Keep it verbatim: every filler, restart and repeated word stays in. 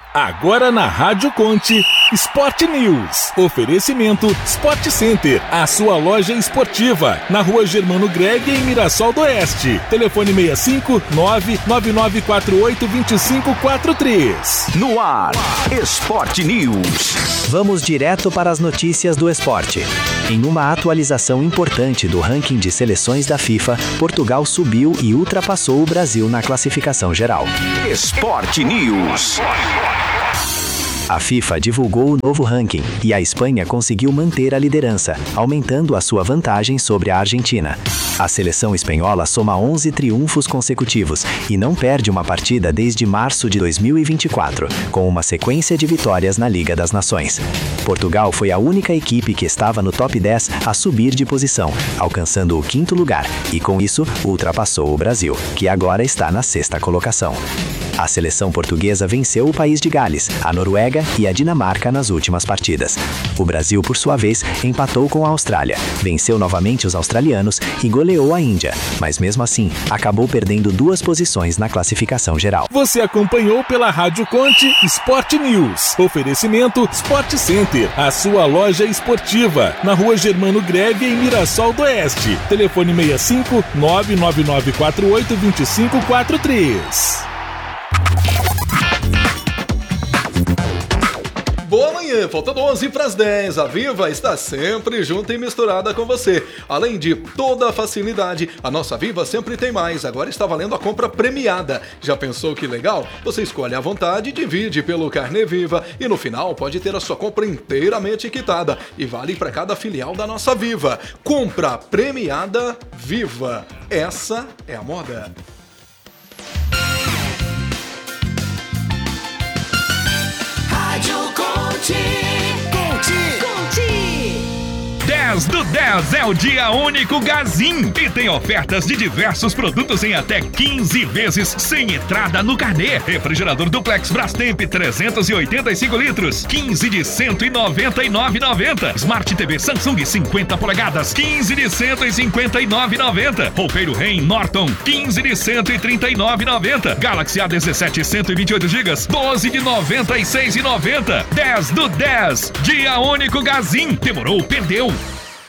Agora na Rádio Conte, Sport News. Oferecimento Sport Center, a sua loja esportiva, na Rua Germano Greg, em Mirassol do Oeste. Telefone seis cinco nove nove nove quatro oito dois cinco quatro três. No ar, Sport News. Vamos direto para as notícias do esporte. Em uma atualização importante do ranking de seleções da FIFA, Portugal subiu e ultrapassou o Brasil na classificação geral. Sport News. A FIFA divulgou o novo ranking e a Espanha conseguiu manter a liderança, aumentando a sua vantagem sobre a Argentina. A seleção espanhola soma onze triunfos consecutivos e não perde uma partida desde março de dois mil e vinte e quatro, com uma sequência de vitórias na Liga das Nações. Portugal foi a única equipe que estava no top dez a subir de posição, alcançando o quinto lugar e, com isso, ultrapassou o Brasil, que agora está na sexta colocação. A seleção portuguesa venceu o país de Gales, a Noruega e a Dinamarca nas últimas partidas. O Brasil, por sua vez, empatou com a Austrália, venceu novamente os australianos e goleou a Índia, mas mesmo assim, acabou perdendo duas posições na classificação geral. Você acompanhou pela Rádio Conte Sport News. Oferecimento Sport Center, a sua loja esportiva, na Rua Germano Greve, em Mirassol do Oeste. Telefone seis cinco nove nove nove quatro oito dois cinco quatro três. Boa manhã, faltando onze para as dez, a Viva está sempre junta e misturada com você. Além de toda a facilidade, a nossa Viva sempre tem mais, agora está valendo a compra premiada. Já pensou que legal? Você escolhe à vontade, divide pelo Carnê Viva e no final pode ter a sua compra inteiramente quitada e vale para cada filial da nossa Viva. Compra premiada Viva, essa é a moda. dez do dez é o dia único Gazin e tem ofertas de diversos produtos em até quinze vezes sem entrada no carnê. Refrigerador Duplex Brastemp trezentos e oitenta e cinco litros, quinze de cento e noventa e nove reais e noventa centavos. Smart T V Samsung cinquenta polegadas, quinze de cento e cinquenta e nove reais e noventa centavos. Roupeiro Ren Norton, quinze de cento e trinta e nove reais e noventa centavos. Galaxy A dezessete cento e vinte e oito gigas, doze de noventa e seis reais e noventa centavos. dez do dez, dia único Gazin. Demorou, perdeu.